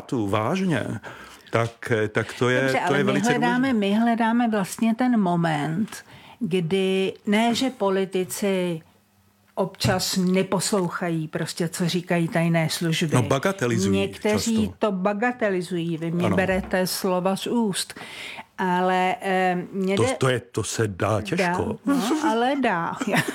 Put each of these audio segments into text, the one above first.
státu vážně, tak to je, dobře, to je velice důležité. My hledáme vlastně ten moment, kdy ne, že politici občas neposlouchají prostě, co říkají tajné služby. No, bagatelizují. Někteří často. to bagatelizují, vy mi berete slova z úst. Ale to se dá těžko. Ale dá.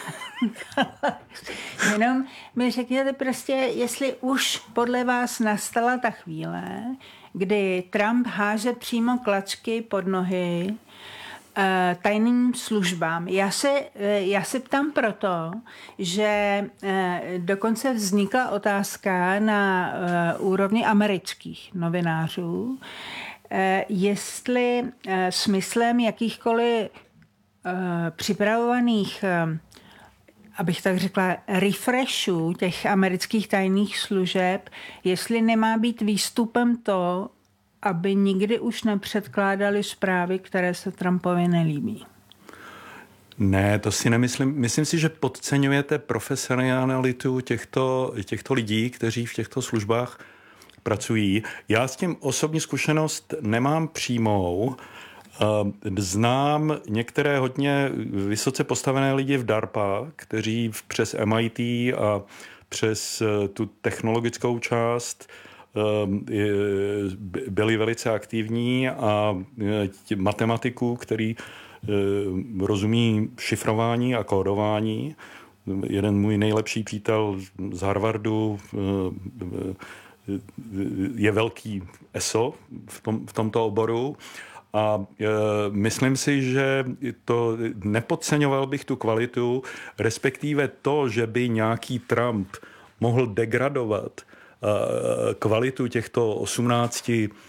Jenom mi řekněte prostě, jestli už podle vás nastala ta chvíle, kdy Trump háže přímo klacky pod nohy tajným službám. Já se ptám proto, že dokonce vznikla otázka na úrovni amerických novinářů, jestli smyslem jakýchkoliv připravovaných, abych tak řekla, refreshů těch amerických tajných služeb, jestli nemá být výstupem to, aby nikdy už nepředkládali zprávy, které se Trumpovi nelíbí. Ne, to si nemyslím. Myslím si, že podceňujete profesionalitu těchto lidí, kteří v těchto službách pracují. Já s tím osobní zkušenost nemám přímou. Znám některé hodně vysoce postavené lidi v DARPA, kteří přes MIT a přes tu technologickou část byli velice aktivní a matematiků, který rozumí šifrování a kódování. Jeden můj nejlepší přítel z Harvardu je velký ESO v tomto oboru a myslím si, že to nepodceňoval bych tu kvalitu, respektive to, že by nějaký Trump mohl degradovat kvalitu těchto 18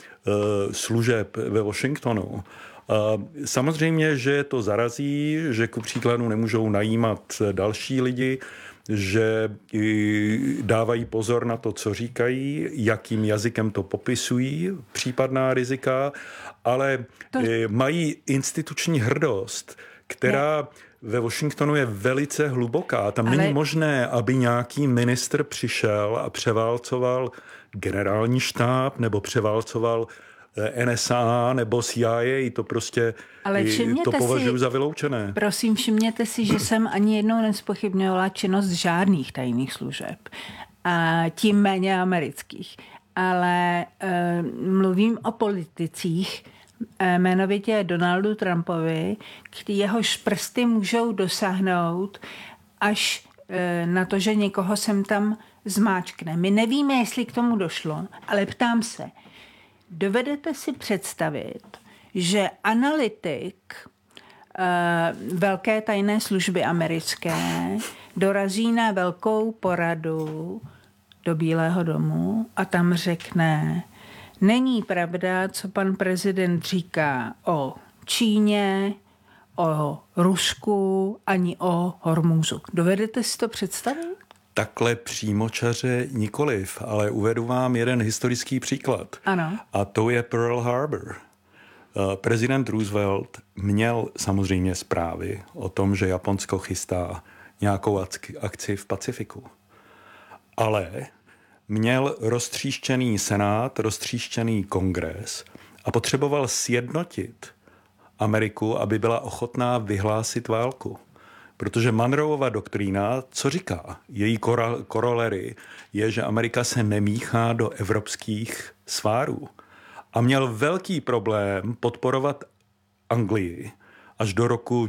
služeb ve Washingtonu. Samozřejmě, že to zarazí, že ku příkladu nemůžou najímat další lidi, že dávají pozor na to, co říkají, jakým jazykem to popisují, případná rizika, ale mají instituční hrdost, která ve Washingtonu je velice hluboká. Tam není možné, aby nějaký ministr přišel a převálcoval generální štáb nebo převálcoval NSA nebo CIA, to prostě to považuji za vyloučené. Prosím, všimněte si, že jsem ani jednou nezpochybňovala činnost žádných tajných služeb. A tím méně amerických. Ale mluvím o politicích, jmenovitě Donaldu Trumpovi, jehož prsty můžou dosáhnout až na to, že někoho sem tam zmáčkne. My nevíme, jestli k tomu došlo, ale ptám se, dovedete si představit, že analytik velké tajné služby americké dorazí na velkou poradu do Bílého domu a tam řekne, není pravda, co pan prezident říká o Číně, o Rusku, ani o Hormúzu. Dovedete si to představit? Takhle přímočaře nikoliv, ale uvedu vám jeden historický příklad. Ano. A to je Pearl Harbor. Prezident Roosevelt měl samozřejmě zprávy o tom, že Japonsko chystá nějakou akci v Pacifiku. Ale měl roztříštěný senát, roztříštěný kongres a potřeboval sjednotit Ameriku, aby byla ochotná vyhlásit válku. Protože Monroeova doktrína, co říká? Její korolery je, že Amerika se nemíchá do evropských svárů. A měl velký problém podporovat Anglii až do roku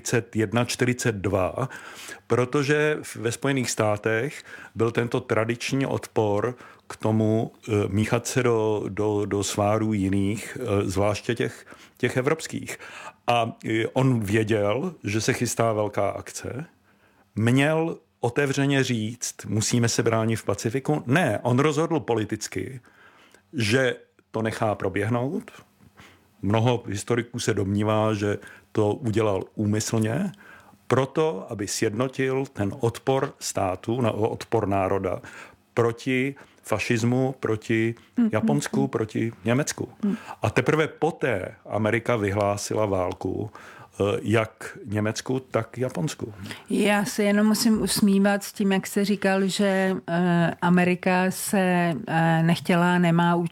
41-42, protože ve Spojených státech byl tento tradiční odpor k tomu míchat se do svárů jiných, zvláště těch evropských. A on věděl, že se chystá velká akce, měl otevřeně říct, musíme se bránit v Pacifiku. Ne, on rozhodl politicky, že to nechá proběhnout. Mnoho historiků se domnívá, že to udělal úmyslně, proto, aby sjednotil ten odpor státu, odpor národa proti fašismu, proti Japonsku, proti Německu. A teprve poté Amerika vyhlásila válku jak Německu, tak Japonsku. Já se jenom musím usmívat s tím, jak jste říkal, že Amerika se nechtěla, nemá